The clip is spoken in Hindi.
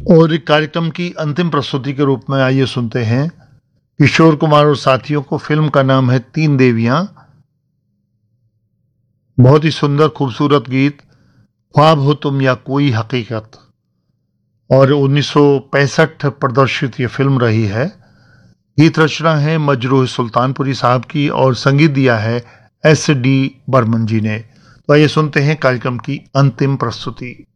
और एक कार्यक्रम की अंतिम प्रस्तुति के रूप में आइए सुनते हैं किशोर कुमार और साथियों को। फिल्म का नाम है तीन देवियां। बहुत ही सुंदर खूबसूरत गीत, ख्वाब हो तुम या कोई हकीकत। और 1965 प्रदर्शित ये फिल्म रही है। गीत रचना है मजरूह सुल्तानपुरी साहब की और संगीत दिया है S.D. बर्मन जी ने। तो आइए सुनते हैं कार्यक्रम की अंतिम प्रस्तुति।